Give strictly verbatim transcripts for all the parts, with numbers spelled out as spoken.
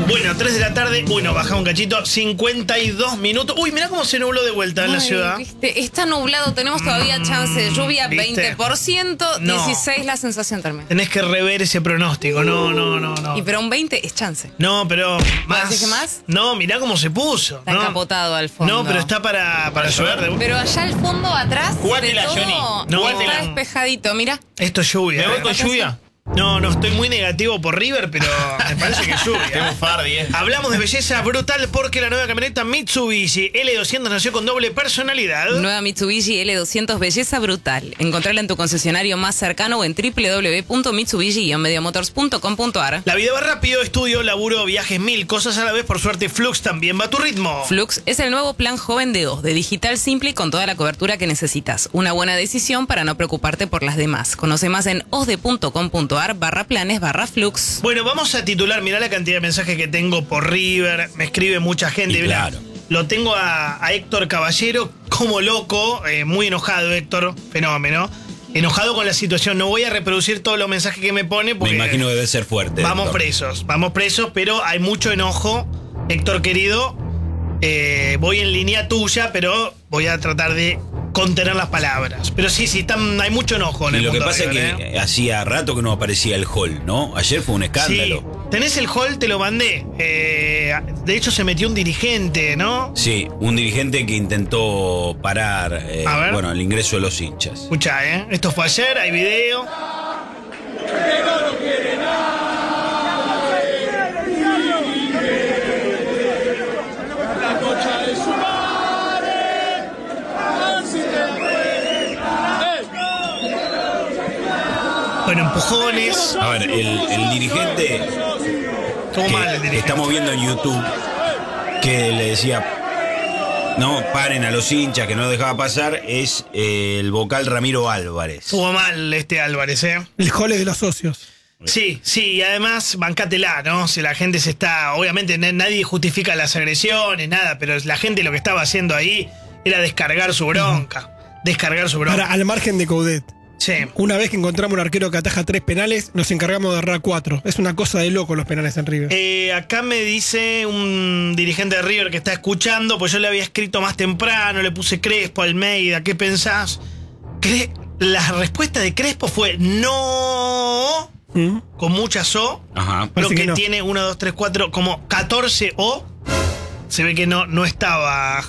Bueno, tres de la tarde. Uy, nos bajamos un cachito. cincuenta y dos minutos. Uy, mirá cómo se nubló de vuelta en la Ay, ciudad. ¿viste? Está nublado, tenemos todavía chance de lluvia, ¿viste? veinte por ciento, No. dieciséis la sensación térmica. Tenés que rever ese pronóstico. No, no, no, no. Y pero un veinte es chance. No, pero más. decís que más? No, mirá cómo se puso. Está ¿no? encapotado al fondo. No, pero está para, para llover de Pero allá al fondo, atrás, Jugátela, de todo, Johnny. No. está Jugátela. despejadito, mira. Esto es lluvia. ¿Me voy ¿eh? con lluvia? No, no, estoy muy negativo por River, pero me parece que es lluvia. Tengo Fardi, eh. Hablamos de belleza brutal porque la nueva camioneta Mitsubishi L doscientos nació con doble personalidad. Nueva Mitsubishi L doscientos, belleza brutal. Encontrala en tu concesionario más cercano o en w w w punto mitsubishi guion medio motors punto com punto a r. La vida va rápido, estudio, laburo, viajes, mil cosas a la vez. Por suerte, Flux también va a tu ritmo. Flux es el nuevo plan joven de O, de digital simple y con toda la cobertura que necesitas. Una buena decisión para no preocuparte por las demás. Conoce más en osde punto com punto a r barra planes barra Flux. Bueno, vamos a titular. Mirá la cantidad de mensajes que tengo por River. Me escribe mucha gente. Y Mirá, claro. Lo tengo a, a Héctor Caballero como loco. eh, muy enojado, Héctor. Fenómeno. Enojado con la situación. No voy a reproducir todos los mensajes que me pone porque Me imagino que debe ser fuerte. vamos doctor. presos. Vamos presos, pero hay mucho enojo. Héctor querido, eh, voy en línea tuya, pero voy a tratar de contener las palabras. Pero sí, sí, están, hay mucho enojo en Y el lo que mundo pasa River, es que ¿eh? hacía rato que no aparecía el hall, ¿no? Ayer fue un Sí. escándalo. ¿Tenés el hall? Te lo mandé. Eh, de hecho, se metió un dirigente, ¿no? Sí, un dirigente que intentó parar eh, A ver. bueno, el ingreso de los hinchas. Escuchá, ¿eh? Esto fue ayer, hay video. Bueno, empujones. A ver, el, el dirigente Estuvo que mal el dirigente. estamos viendo en YouTube que le decía, no, paren a los hinchas, que no dejaba pasar, es eh, el vocal Ramiro Álvarez. Estuvo mal este Álvarez, ¿eh? El jole de los socios. Sí, sí, y además, bancátela, ¿no? Si la gente se está. Obviamente na- nadie justifica las agresiones, nada, pero la gente lo que estaba haciendo ahí era descargar su bronca. Descargar su bronca. Ahora, al margen de Coudet, Sí. una vez que encontramos un arquero que ataja tres penales, nos encargamos de agarrar cuatro. Es una cosa de loco los penales en River. Eh, acá me dice un dirigente de River que está escuchando, pues yo le había escrito más temprano, le puse Crespo, Almeida, ¿qué pensás? Cre- la respuesta de Crespo fue no, ¿Mm? con muchas O. Ajá. Pero Parece que, que no. tiene uno, dos, tres, cuatro, como catorce O. Se ve que no, no estaba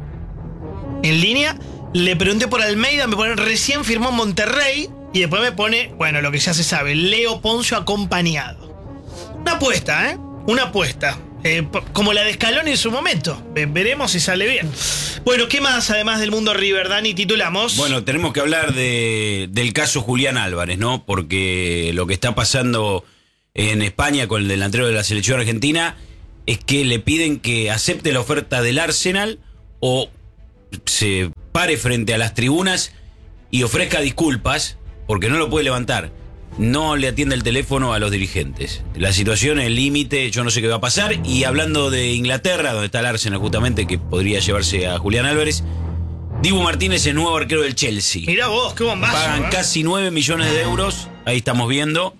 en línea. Le pregunté por Almeida, me pone recién firmó en Monterrey. Y después me pone, bueno, lo que ya se sabe, Leo Poncio acompañado. Una apuesta, ¿eh? Una apuesta. Eh, p- como la de Scaloni en su momento. Ve- veremos si sale bien. Bueno, ¿qué más además del mundo River, Dani? Titulamos. Bueno, tenemos que hablar de, del caso Julián Álvarez, ¿no? Porque lo que está pasando en España con el delantero de la selección argentina es que le piden que acepte la oferta del Arsenal o se pare frente a las tribunas y ofrezca disculpas porque no lo puede levantar. No le atiende el teléfono a los dirigentes. La situación es límite, yo no sé qué va a pasar. Y hablando de Inglaterra, donde está el Arsenal justamente, que podría llevarse a Julián Álvarez, Dibu Martínez es nuevo arquero del Chelsea. Mirá vos, qué bombazo. Pagan ¿eh? casi nueve millones de euros. Ahí estamos viendo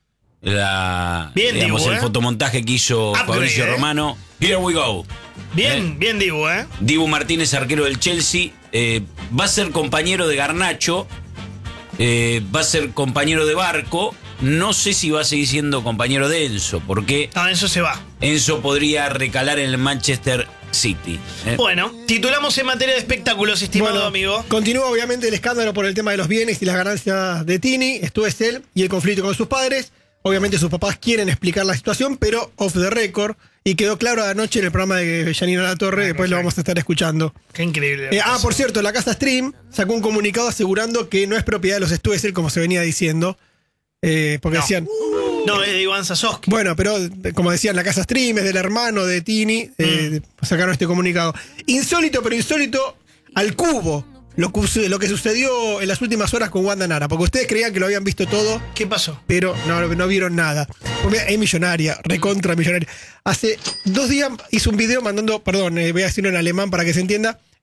la, Bien, digamos, Dibu, el ¿eh? fotomontaje que hizo Upgrade, Fabricio ¿eh? Romano. Here we go. Bien, bien, Dibu, ¿eh? Dibu Martínez, arquero del Chelsea, eh, va a ser compañero de Garnacho, eh, va a ser compañero de Barco. No sé si va a seguir siendo compañero de Enzo, porque No, eso se va. Enzo podría recalar en el Manchester City. ¿eh? Bueno, titulamos en materia de espectáculos, estimado Bueno, amigo. continúa obviamente el escándalo por el tema de los bienes y las ganancias de Tini. Esto es él y el conflicto con sus padres. Obviamente sus papás quieren explicar la situación, pero off the record. Y quedó claro anoche en el programa de Janina La Torre, después lo vamos a estar escuchando. Qué increíble. Eh, ah, por cierto, la casa Stream sacó un comunicado asegurando que no es propiedad de los Stuessel, como se venía diciendo. Eh, porque No. decían, No, es de Iván Sasovsky. bueno, pero eh, como decían, la casa Stream es del hermano de Tini. Eh, sacaron este comunicado. Insólito, pero insólito al cubo. Lo, que- lo que sucedió en las últimas horas con Wanda Nara. Porque ustedes creían que lo habían visto todo, ¿Qué pasó? pero no, no vieron nada. Porque es millonaria, recontra millonaria. Hace dos días hizo un video mandando, perdón, eh, voy a decirlo en alemán para que se entienda,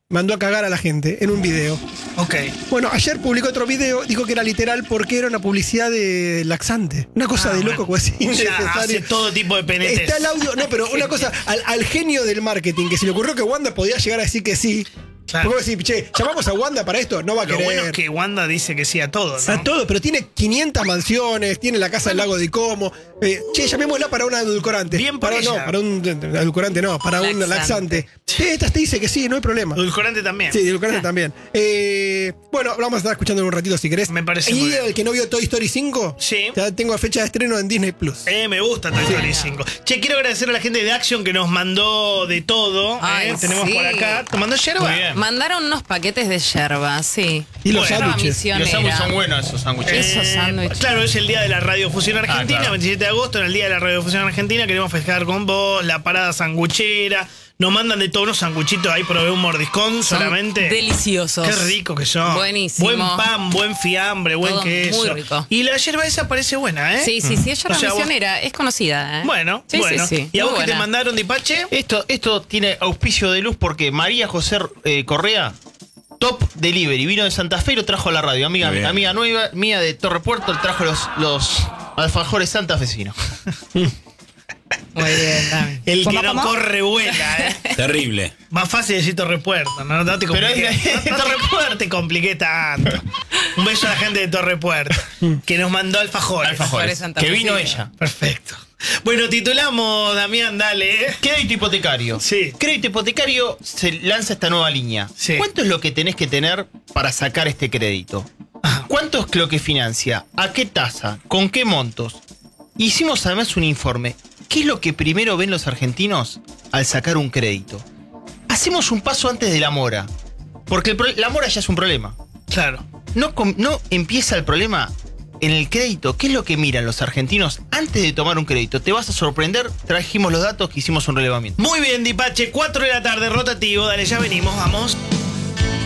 mandó a cagar a la gente en un video. Ok. Bueno, ayer publicó otro video, dijo que era literal porque era una publicidad de laxante. Una cosa Ah, de bueno. loco, pues O sea, hace innecesario. todo tipo de P N Ts. Está el audio, no, pero una cosa, al, al genio del marketing, que se le ocurrió que Wanda podía llegar a decir que sí. Claro. Porque decir, che, llamamos a Wanda para esto, no va a Lo querer. bueno es que Wanda dice que sí a todo, ¿no? A todo, pero tiene quinientas mansiones, tiene la casa del lago de Como. Eh, che, llamémosla para un edulcorante. Bien por para, ella. No, para un edulcorante no, para un Laxante. laxante. Sí, esta te dice que sí, no hay problema. Edulcorante también. Sí, edulcorante también. Eh, bueno, vamos a estar escuchando en un ratito si querés. Me parece Y muy bien. el que no vio Toy Story cinco, Sí. ya tengo fecha de estreno en Disney Plus. Eh, me gusta Toy Story cinco. Che, quiero agradecer a la gente de Action que nos mandó de todo. Ay, eh. Tenemos sí. por acá. ¿Tomando yerba? Muy bien. Mandaron unos paquetes de yerba, sí. Y los Bueno, sándwiches. Y los sándwiches son buenos esos sándwiches. Esos Eh, sándwiches. Claro, es el día de la Radiofusión Argentina, Ah, claro. veintisiete de agosto, en el día de la Radiofusión Argentina. Queremos festejar con vos, la parada sanguchera. Nos mandan de todos unos sanguchitos ahí, probé un mordiscón Son solamente. deliciosos. Qué rico que son. Buenísimo. Buen pan, buen fiambre, buen Todo queso. muy rico. Y la yerba esa parece buena, ¿eh? Sí, sí, sí, ella O era sea, vos- misionera, es conocida, ¿eh? Bueno, sí, bueno. sí, sí. ¿Y a Muy vos qué te buena. mandaron, Dipache? Esto, esto tiene auspicio de luz porque María José eh, Correa, Top Delivery, vino de Santa Fe y lo trajo a la radio. Amiga, Muy bien. amiga nueva, mía de Torre Puerto, le trajo los, los alfajores santafesinos. Muy bien, Dami. El que ¿Cómo, no cómo? corre vuela, ¿eh? Terrible. Más fácil decir Torre Puerto, no, no te Pero compliques. es de- No, no Torre Puerto te compliqué tanto. Un beso a la gente de Torre Puerto que nos mandó alfajores. Alfajores. Santa Que Fe, vino sí. ella. Perfecto. Bueno, titulamos, Damián, dale. ¿eh? Crédito hipotecario. Sí. Crédito hipotecario se lanza esta nueva línea. Sí. ¿Cuánto es lo que tenés que tener para sacar este crédito? ¿Cuánto es lo que financia? ¿A qué tasa? ¿Con qué montos? Hicimos además un informe. ¿Qué es lo que primero ven los argentinos al sacar un crédito? Hacemos un paso antes de la mora. Porque el pro- la mora ya es un problema. Claro. No, com- no empieza el problema en el crédito. ¿Qué es lo que miran los argentinos antes de tomar un crédito? Te vas a sorprender. Trajimos los datos que hicimos un relevamiento. Muy bien, Dipache. cuatro de la tarde, rotativo. Dale, ya venimos, vamos.